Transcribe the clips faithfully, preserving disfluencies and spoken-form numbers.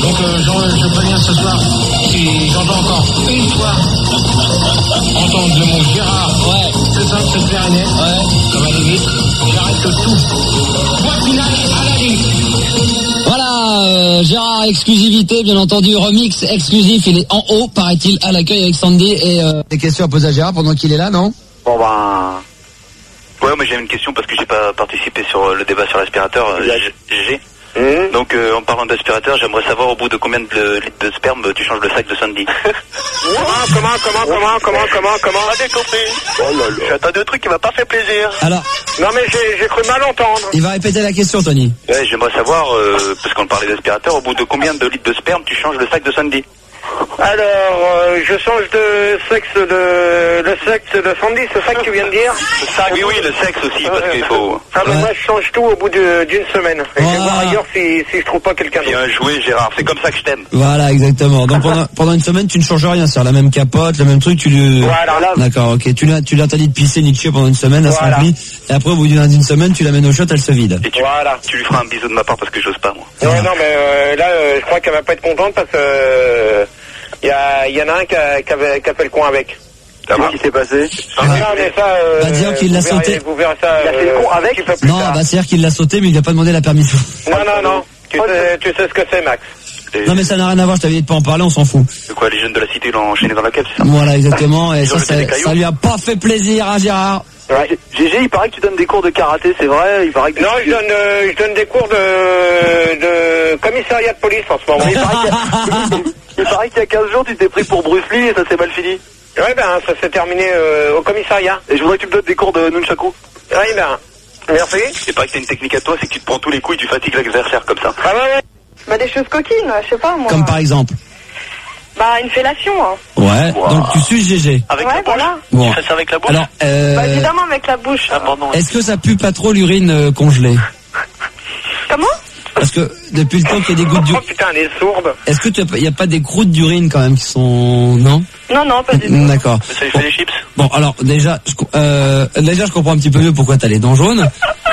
Donc euh, je, je préviens ce soir, si j'entends encore une fois entendre le mot Gérard, ouais, c'est ça, c'est clair et net, ouais, ça va aller vite, j'arrête tout. Point final à la ligne. Voilà, euh, Gérard, exclusivité, bien entendu, remix exclusif, il est en haut, paraît-il, à l'accueil avec Sandy et... Euh... Des questions à poser à Gérard pendant qu'il est là, non? Bon ben... Ouais, mais j'ai une question parce que j'ai pas participé sur le débat sur l'aspirateur, G G. Mmh. Donc euh, en parlant d'aspirateur, j'aimerais savoir au bout de combien de litres de sperme tu changes le sac de Sandy. Comment, comment, comment, comment, comment, comment, comment? Pas décompris. Oh là là. J'ai attendu un truc qui m'a pas fait plaisir. Alors. Non mais j'ai, j'ai cru mal entendre. Il va répéter la question, Tony. Ouais, j'aimerais savoir, euh, parce qu'on parlait d'aspirateur, au bout de combien de litres de sperme tu changes le sac de Sandy? Alors, euh, je change de sexe de... le sexe de Sandy, c'est ça que tu viens de dire? Oui, oui, le sexe aussi, parce qu'il faut... Ah, mais ouais. moi, je change tout au bout de, d'une semaine. Et voilà. je vais voir ailleurs si, si je trouve pas quelqu'un d'autre. Bien joué, Gérard, c'est comme ça que je t'aime. Voilà, exactement. Donc pendant, pendant une semaine, tu ne changes rien, c'est la même capote, le même truc, tu lui... Voilà, là... D'accord, ok. Tu lui, tu lui interdis de pisser ni de chier pendant une semaine, elle voilà. se remplit, et après, au bout d'une, d'une semaine, tu l'amènes au shot, elle se vide. Et tu, voilà. tu lui feras un bisou de ma part parce que j'ose pas, moi. Non, non, mais euh, là, euh, je crois qu'elle va pas être contente parce que... Euh, Il y, a, y en a un qui a, qui a, qui a fait le coin avec. Qu'est-ce qui s'est passé? Ah, non, mais ça, euh, bah, dire qu'il l'a verrez, sauté. Vous verrez ça. Il a fait le con avec. Non, bah, c'est-à-dire qu'il l'a sauté, mais il n'a pas demandé la permission. Non, non, non. Tu sais, tu sais ce que c'est, Max. Et non, mais ça n'a rien à voir, je t'avais dit de pas en parler, on s'en fout. C'est quoi, les jeunes de la cité l'ont enchaîné dans la cave, c'est ça? Voilà, exactement, et Ils ça, ont jeté ça, des cailloux. ça lui a pas fait plaisir, hein, Gérard. Ouais. G G, il paraît que tu donnes des cours de karaté, c'est vrai? Il paraît que... Non, je donne, euh, je donne des cours de, de commissariat de police en ce moment. Il paraît qu'il y a, il paraît qu'il y a quinze jours, tu t'es pris pour Bruce Lee et ça s'est mal fini. Ouais, ben, ça s'est terminé euh, au commissariat. Et je voudrais que tu me donnes des cours de nunchaku. Ouais, ben, merci. C'est pas que t'as une technique à toi, c'est que tu te prends tous les coups et tu fatigues l'adversaire comme ça. Ah ouais, ouais. Bah des choses coquines, je sais pas moi. Comme par exemple. Bah une fellation. Hein. Ouais, Wow. donc tu suces G G. Avec Ouais, la bouche? voilà. Bon. Tu fais ça avec la bouche? Alors, euh, Bah évidemment avec la bouche. Ah, pardon. est-ce que ça pue pas trop l'urine euh, congelée? Comment? Parce que depuis le temps qu'il y a des gouttes Oh d'urine... putain, elle est sourde. Est-ce que il y a pas des croûtes d'urine quand même qui sont... Non? Non, non, pas du tout. D'accord. Ça lui fait des chips? Bon, alors déjà, je, euh, déjà, je comprends un petit peu mieux pourquoi t'as les dents jaunes.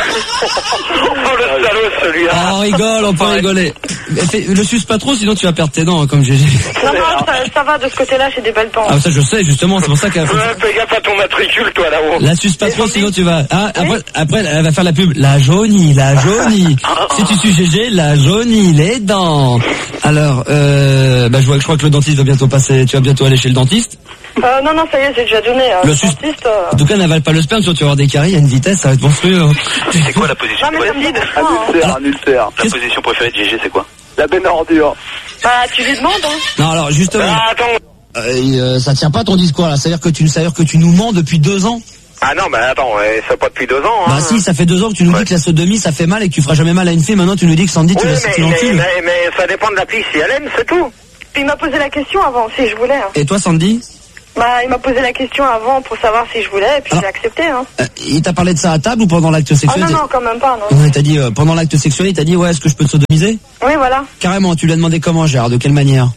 Oh le salaud celui-là. Ah, on rigole, on peut rigoler. Mais fais- le suce pas trop, sinon tu vas perdre tes dents, hein, comme G G. Non, non, ça, ça va de ce côté-là, j'ai des belles dents. Ah, ça je sais, justement, c'est pour ça qu'elle Ouais, fais gaffe à ton matricule, toi, là-haut. la suce pas trop, sinon tu vas... Ah, après, après, elle va faire la pub. La jaunie, la jaunie. Si tu suces G G, la jaunie, les dents. Alors, euh, bah, je vois que je crois que le dentiste va bientôt passer, tu vas bientôt aller chez le dentiste. Euh, non, non, ça y est, j'ai déjà donné. Euh, Le le sus- dentiste. Euh... En tout cas, n'avale pas le sperme, sinon tu vas avoir des caries, il y a une vitesse, ça va être monstrueux. hein. C'est quoi la position Non, mais ça me préférée? dérange pas. Un Hein. ulcère, un ulcère. La position préférée de G G, c'est quoi? La benne ordure. Bah tu lui demandes, hein. Non, alors, justement, Ah, attends. euh, euh, ça tient pas ton discours, là. C'est-à-dire que tu, c'est-à-dire que tu nous mens depuis deux ans. Ah non, mais attends, ouais, ça pas depuis deux ans. Hein. Bah si, ça fait deux ans que tu nous dis que la sodomie ça fait mal et que tu feras jamais mal à une fille. Maintenant tu nous dis que Sandy tu Oui, la mais, tu mais, l'encules. mais, mais ça dépend de la fille si elle aime, c'est tout. Puis il m'a posé la question avant, si je voulais. Hein. Et toi Sandy, Bah il m'a posé la question avant pour savoir si je voulais, et puis Ah. j'ai accepté, hein. euh, il t'a parlé de ça à table ou pendant l'acte Ah sexuel? non, non, quand même pas, non. Ouais, il t'a dit euh, pendant l'acte sexuel, il t'a dit ouais, est-ce que je peux te sodomiser? Oui, voilà. Carrément, tu lui as demandé comment, Gérard, de quelle manière?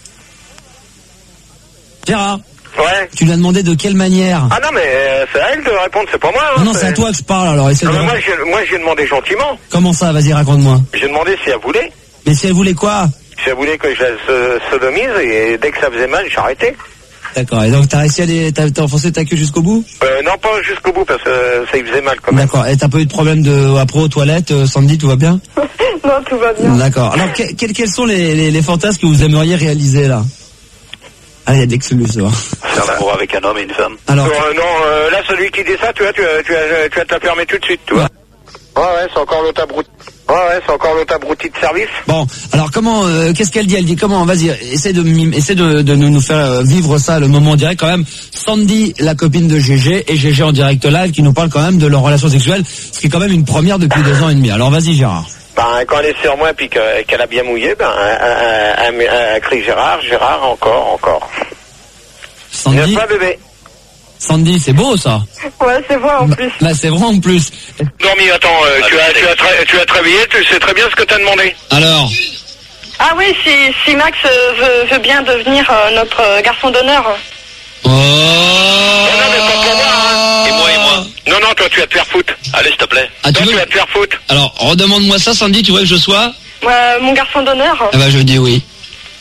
Gérard, Ouais. tu lui as demandé de quelle manière? Ah non, mais euh, c'est à elle de répondre, c'est pas moi. Hein, Non, non, c'est à toi que je parle, alors essaie Non, de... mais moi, je, moi, je lui ai demandé gentiment. Comment ça? Vas-y, raconte-moi. J'ai demandé si elle voulait. Mais si elle voulait quoi? Si elle voulait que je la so- sodomise, et dès que ça faisait mal, j'ai arrêté. D'accord, et donc t'as réussi à aller... T'as, t'as enfoncé ta queue jusqu'au bout? Euh, non, pas jusqu'au bout, parce que euh, ça y faisait mal quand même. D'accord, et t'as pas eu de problème de... après aux toilettes, euh, Sandy, tout va bien? Non, tout va bien. D'accord. Alors, que- quels, quels sont les, les, les fantasmes que vous aimeriez réaliser, là? Ah, il y a des ça. Faire l'amour avec un homme et une femme. Alors, Euh, non, euh, là, celui qui dit ça, tu vois, tu, vas- tu, vas- tu vas te la fermer tout de suite, tu vois. Ouais, ouais, c'est encore l'autre abruti. Ouais, ouais, c'est encore l'autre abruti de service. bon, alors comment, euh, qu'est-ce qu'elle dit? Elle dit comment? Vas-y, essaie de, mim- essaie de, de nous, nous faire euh, vivre ça, le moment en direct quand même. Sandy, la copine de G G, et G G en direct live, qui nous parle quand même de leur relation sexuelle, ce qui est quand même une première depuis deux ans et demi. Alors vas-y, Gérard. Ben, quand elle est sur moi, puis que- qu'elle a bien mouillé, ben, elle, elle, elle, elle crie Gérard, Gérard, encore, encore. Sandy, N'est-ce pas, bébé? Sandy, c'est beau ça. Ouais, c'est vrai en plus. Là, c'est vrai en plus. Dormi, attends, euh, tu, as, tu, as tra- tu as travaillé, tu sais très bien ce que t'as demandé. Alors, Ah oui, si, si Max euh, veut, veut bien devenir euh, notre euh, garçon d'honneur. oh, Non, non, mais pas pour moi, hein. Et moi, et moi? Non, non, toi, tu vas te faire foutre. Allez, s'il te plaît. ah, tu Toi, tu veux... vas te faire foutre. Alors, redemande-moi ça, Sandy, tu veux que je sois? Euh, mon garçon d'honneur. Ah bah, je dis oui.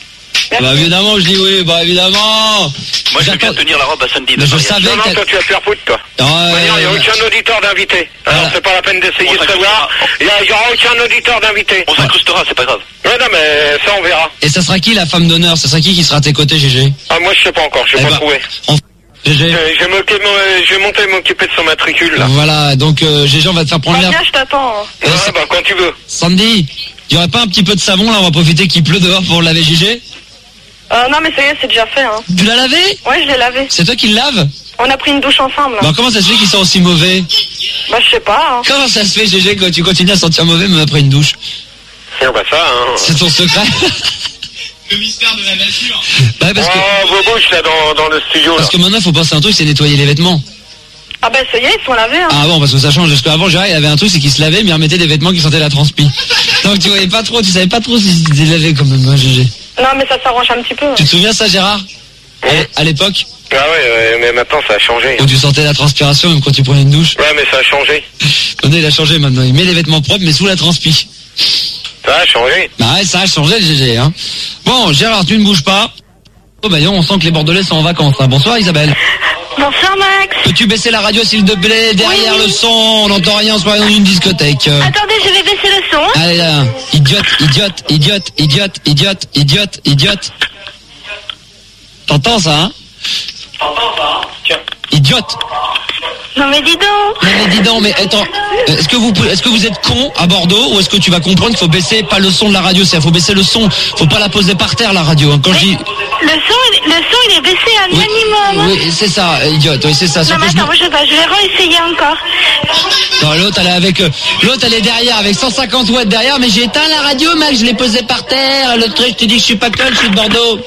Merci. Bah évidemment, je dis oui, bah évidemment. Moi, je veux bien tenir la robe à Sandy. Mais je savais Non, non, qu'elle... toi, tu vas te faire foutre, toi. Ouais, Il n'y a ouais, aucun auditeur d'invité. Alors, Voilà. c'est pas la peine d'essayer On de savoir. Il n'y aura aucun auditeur d'invité. On s'incrustera, c'est pas grave. Ouais, non, mais ça, on verra. Et ça sera qui la femme d'honneur? Ça sera qui qui sera à tes côtés, G G? Ah, moi, je sais pas encore, je Eh sais pas ben, trouvé. on... G G. Je je vais m'occuper mon- je vais monter et m'occuper de son matricule, là. Voilà, donc euh, G G, on va te faire prendre Bah, l'air. viens, je t'attends. Ouais, bah, quand tu veux. Sandy, il y aurait pas un petit peu de savon là? On va profiter qu'il pleut dehors pour laver G G. Euh, non, mais ça y est, c'est déjà fait, hein. Tu l'as lavé? Ouais, je l'ai lavé. C'est toi qui le lave? On a pris une douche ensemble, là. Bah comment ça se fait qu'il sent aussi mauvais? Bah, je sais pas, hein. Comment ça se fait, G G, quand tu continues à sentir mauvais même après une douche? Ah, bah, ça, hein. C'est ton secret? Le mystère de la nature. Bah parce que, Oh, vos bouches, là, dans, dans le studio, là. parce que maintenant, faut penser à un truc, c'est nettoyer les vêtements. Ah, bah, ça y est, ils sont lavés, hein. Ah bon, parce que ça change. Parce qu'avant, Gérard, il avait un truc, c'est qu'il se lavait, mais il remettait des vêtements qui sentaient la transpi. Donc tu voyais pas trop, tu savais pas trop si c'était lavé quand même, hein, G G. Non, mais ça s'arrange un petit peu. Tu te souviens ça, Gérard? À l'époque, Ah ouais, ouais, mais maintenant, ça a changé. où tu sentais la transpiration même quand tu prenais une douche. Ouais, mais ça a changé. Maintenant, il a changé maintenant. Il met les vêtements propres, mais sous la transpi. Ça a changé. Bah ouais, ça a changé le G G, hein. Bon, Gérard, tu ne bouges pas. Oh bah non, on sent que les Bordelais sont en vacances, hein. Bonsoir Isabelle. Bonsoir, Max. Peux-tu baisser la radio s'il te plaît? Derrière Oui, oui. le son, on n'entend rien, on se croirait dans une discothèque. Euh, Attendez, je vais baisser le son. Allez là, idiote, idiote, idiote, idiote, idiote, idiote, idiote. T'entends ça, hein? Tiens. Idiote. Non, mais dis donc. Non mais dis donc, mais attends, est-ce que vous est-ce que vous êtes con à Bordeaux ou est-ce que tu vas comprendre qu'il faut baisser pas le son de la radio, c'est faut baisser le son, faut pas la poser par terre la radio, hein. Quand je dis Le son, il- le son, il est baissé à un oui, minimum. oui, c'est ça, idiote, oui, c'est ça. Non, Sauf mais que je attends, moi, je sais pas, je vais réessayer encore. Non, l'autre elle est avec euh, l'autre elle est derrière avec cent cinquante watts derrière, mais j'ai éteint la radio, mec, je l'ai posée par terre. L'autre truc, je te dis que je suis pas conne, je suis de Bordeaux.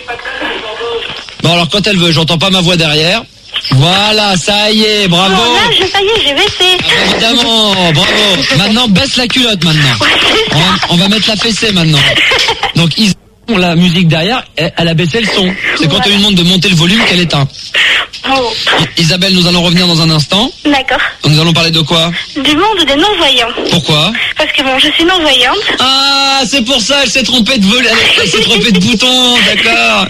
Bon alors quand elle veut, j'entends pas ma voix derrière. Voilà, ça y est, bravo. Bon, là, je, ça y est, j'ai baissé. Ah bah, évidemment, bravo. Maintenant baisse la culotte maintenant. Ouais, c'est On, ça. on va mettre la fessée maintenant. Donc ils ont la musique derrière, elle, elle a baissé le son. C'est quand Voilà. on lui demande de monter le volume qu'elle éteint. Oh, Isabelle, nous allons revenir dans un instant. d'accord. Nous allons parler de quoi? Du monde des non-voyants. Pourquoi? Parce que bon, je suis non-voyante. Ah, c'est pour ça, elle s'est trompée de vol, elle, elle s'est trompée de bouton, d'accord.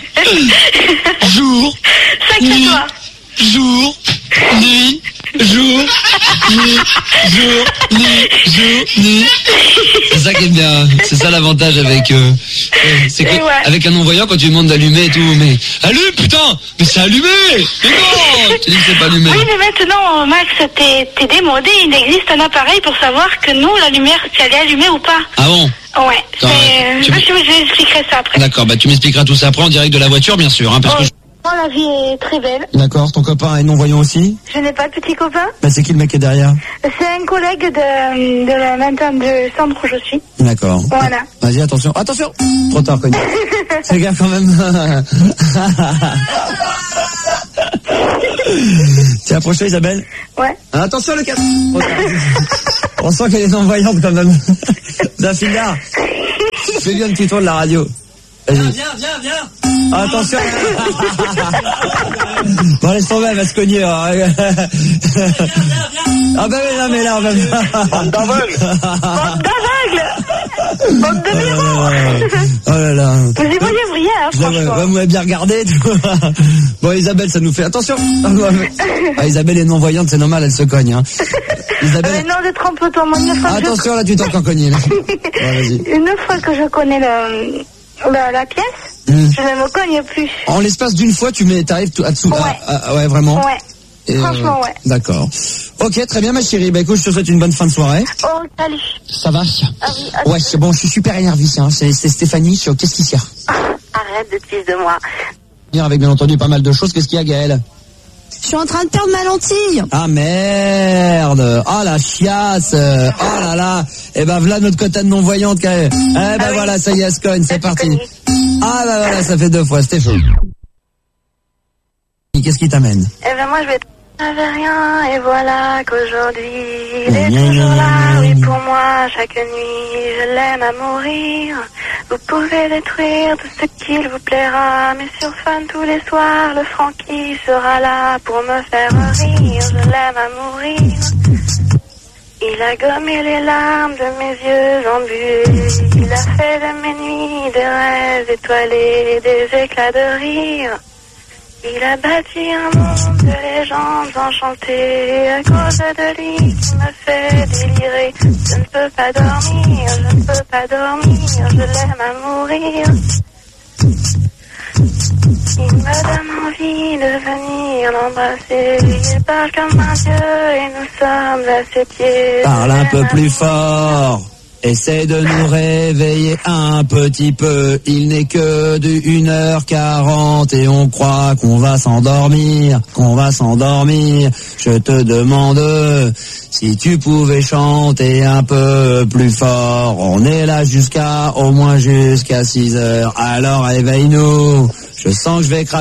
Jour, Ça que nuit, toi. jour, nuit, jour, nuit, jour, nuit, jour, nuit. C'est ça qui est bien, c'est ça l'avantage avec euh, euh, c'est que Et ouais. avec un non-voyant quand tu lui demandes d'allumer et tout, mais allume putain, mais c'est allumé, mais non, tu dis que c'est pas allumé. Oui, mais maintenant, Max, t'es t'es démodé. Il existe un appareil pour savoir que nous, la lumière, si elle est allumée ou pas. Ah bon? Ouais. Ah, c'est- tu- Je je vous expliquerai ça après. D'accord, bah tu m'expliqueras tout ça après en direct de la voiture bien sûr, hein, parce que Oh, je... oh, la vie est très belle. D'accord, ton copain est non-voyant aussi? Je n'ai pas de petit copain. Bah c'est qui le mec qui est derrière? C'est un collègue de, de la maintenant de centre où je suis. D'accord. Voilà. Vas-y, attention. Attention. Trop tard, connu. Fais gaffe quand même. T'es approché, Isabelle? Ouais. Ah, attention, le cadre. Trop tard. On sent qu'elle est non-voyante quand même. Zafina, fais bien le petit tour de la radio. Vas-y. Viens, viens, viens. Ah, attention. Bon, laisse tomber, elle va se cogner. hein. Ah bah oui, non mais là, on va... Bande d'aveugles. Bande d'aveugles. Bande de miroirs. Oh là là. Vous y voyez briller, hein, Je l'avais- franchement. ouais, vous m'avez bien regardé. tout. Bon, Isabelle, ça nous fait attention. Ah, Isabelle est non-voyante, c'est normal, elle se cogne. Hein. Euh, Isabelle, non, de trompe-toi, moi, une fois que attention, là, tu t'es encore cogné. là. Ouais, vas-y. je... Une fois que je connais le... la, la pièce, Hmm. je ne me cogne plus. En l'espace d'une fois, tu mets, t'arrives tout à dessous. Ouais. Ah, ah, ouais, vraiment. Ouais. Et, Franchement, ouais. D'accord. Ok, très bien, ma chérie. Bah écoute, je te souhaite une bonne fin de soirée. Oh, salut. Ça va? Ah oui, ah, Ouais, c'est bon, je suis super énervé. Hein. C'est c'est Stéphanie. sur Qu'est-ce qui sert? arrête de te fils de moi. Avec bien entendu pas mal de choses. Qu'est-ce qu'il y a, Gaëlle? Je suis en train de perdre ma lentille. Ah merde! Ah la chiasse! Oh là là! Eh ben voilà notre quota de non-voyante, Gaëlle. Eh ben Ah oui. voilà, ça y est, elle se cogne, c'est Elle se parti. cogne. Ah ben voilà, ça fait deux fois, c'était chaud. Qu'est-ce qui t'amène? Eh ben moi je vais n'avais rien et voilà qu'aujourd'hui il est toujours là, oui pour moi chaque nuit je l'aime à mourir. Vous pouvez détruire tout ce qu'il vous plaira, mais sur Fun tous les soirs le Francky sera là pour me faire rire. Je l'aime à mourir. Il a gommé les larmes de mes yeux embués. Il a fait de mes nuits des rêves étoilés, des éclats de rire. Il a bâti un monde de légendes enchantées à cause de lui qui me fait délirer. Je ne peux pas dormir, je ne peux pas dormir, je l'aime à mourir. Il me donne envie de venir l'embrasser. Il parle comme un dieu et nous sommes à ses pieds. Parle un peu plus fort. Essaie de nous réveiller un petit peu. Il n'est que de une heure quarante et on croit qu'on va s'endormir, qu'on va s'endormir. Je te demande si tu pouvais chanter un peu plus fort. On est là jusqu'à, au moins jusqu'à six heures. Alors réveille-nous. Je sens que je vais craquer.